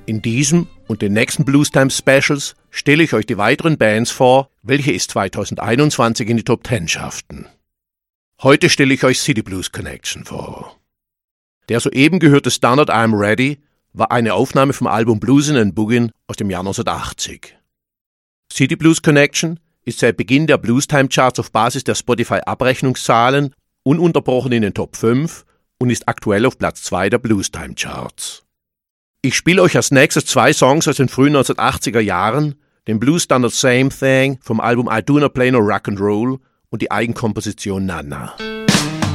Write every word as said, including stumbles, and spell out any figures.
In diesem und den nächsten Bluestime Specials stelle ich euch die weiteren Bands vor, welche es zweitausendeinundzwanzig in die Top Ten schafften. Heute stelle ich euch City Blues Connection vor. Der soeben gehörte Standard I'm Ready war eine Aufnahme vom Album Bluesin' and Boogin' aus dem Jahr neunzehnhundertachtzig. City Blues Connection ist seit Beginn der Bluestime Charts auf Basis der Spotify-Abrechnungszahlen ununterbrochen in den Top fünf und ist aktuell auf Platz zwei der Bluestime Charts. Ich spiele euch als nächstes zwei Songs aus den frühen neunzehnhundertachtziger Jahren, den Blues-Standard Same Thing vom Album I Do Not Play No Rock and Roll und die Eigenkomposition Nana.